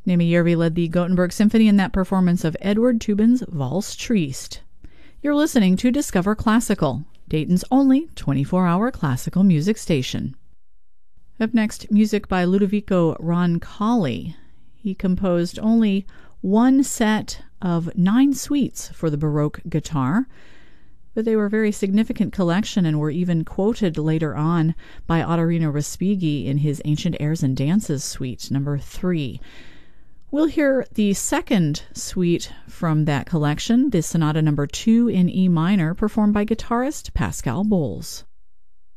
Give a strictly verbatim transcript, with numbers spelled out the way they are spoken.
Nemejärvi led the Gothenburg Symphony in that performance of Edward Tubin's Valse Triste. You're listening to Discover Classical, Dayton's only twenty-four hour classical music station. Up next, music by Ludovico Roncalli. He composed only one set of nine suites for the Baroque guitar, but they were a very significant collection and were even quoted later on by Ottorino Respighi in his Ancient Airs and Dances suite, number three. We'll hear the second suite from that collection, the Sonata number two in E minor, performed by guitarist Pascal Bols.